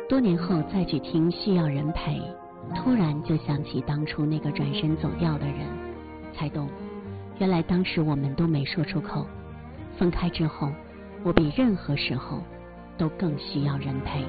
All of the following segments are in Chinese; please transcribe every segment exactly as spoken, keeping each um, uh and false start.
多年后再去听需要人陪，突然就想起当初那个转身走掉的人，才懂原来当时我们都没说出口，分开之后我比任何时候都更需要人陪。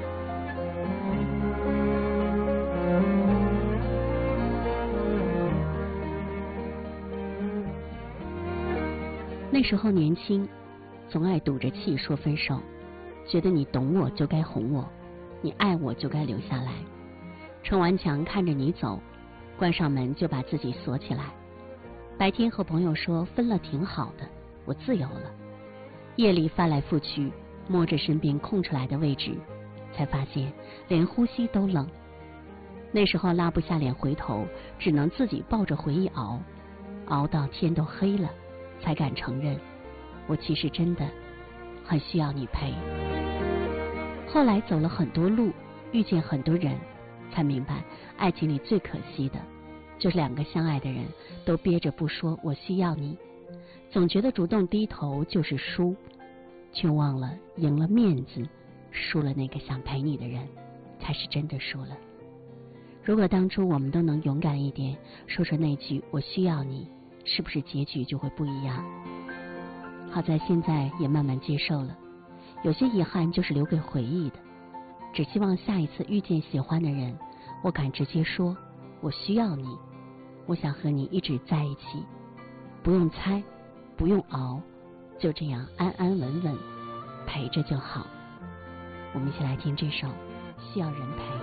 那时候年轻，总爱赌着气说分手，觉得你懂我就该哄我，你爱我就该留下来。撑完墙看着你走，关上门就把自己锁起来。白天和朋友说分了挺好的，我自由了。夜里翻来覆去摸着身边空出来的位置，才发现连呼吸都冷。那时候拉不下脸回头，只能自己抱着回忆熬，熬到天都黑了，才敢承认我其实真的很需要你陪。后来走了很多路，遇见很多人，才明白爱情里最可惜的就是两个相爱的人都憋着不说我需要你，总觉得主动低头就是输，却忘了赢了面子，输了那个想陪你的人，才是真的输了。如果当初我们都能勇敢一点，说出那句我需要你，是不是结局就会不一样？好在现在也慢慢接受了，有些遗憾就是留给回忆的，只希望下一次遇见喜欢的人，我敢直接说我需要你，我想和你一直在一起，不用猜，不用熬，就这样安安稳稳陪着就好。我们一起来听这首需要人陪。